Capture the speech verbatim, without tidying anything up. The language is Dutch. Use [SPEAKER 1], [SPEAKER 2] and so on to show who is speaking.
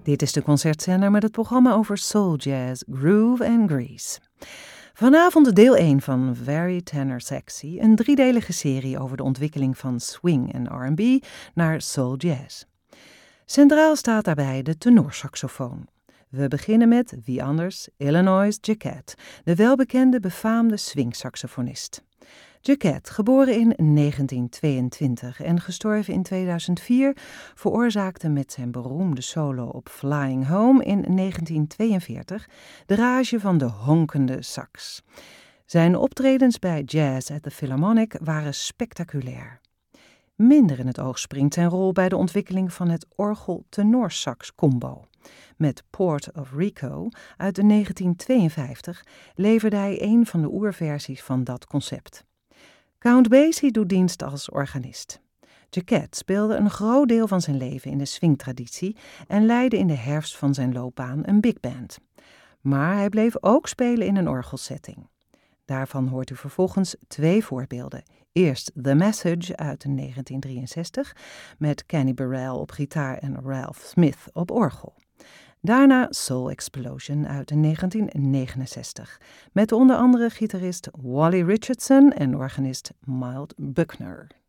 [SPEAKER 1] Dit is de concertzender met het programma over soul jazz, groove en grease. Vanavond deel één van Very Tenor Sexy, een driedelige serie over de ontwikkeling van swing en R en B naar soul jazz. Centraal staat daarbij de tenorsaxofoon. We beginnen met, wie anders, Illinois Jacquet, de welbekende befaamde swingsaxofonist. Jacquet, geboren in negentien tweeëntwintig en gestorven in tweeduizend vier, veroorzaakte met zijn beroemde solo op Flying Home in negentien tweeënveertig de rage van de honkende sax. Zijn optredens bij Jazz at the Philharmonic waren spectaculair. Minder in het oog springt zijn rol bij de ontwikkeling van het orgel-tenorsax-combo. Met Port of Rico uit negentien tweeënvijftig leverde hij een van de oerversies van dat concept. Count Basie doet dienst als organist. Jacquet speelde een groot deel van zijn leven in de swingtraditie en leidde in de herfst van zijn loopbaan een big band. Maar hij bleef ook spelen in een orgelsetting. Daarvan hoort u vervolgens twee voorbeelden. Eerst The Message uit negentien drieënzestig met Kenny Burrell op gitaar en Ralph Smith op orgel. Daarna Soul Explosion uit negentien negenenzestig met onder andere gitarist Wally Richardson en organist Milt Buckner.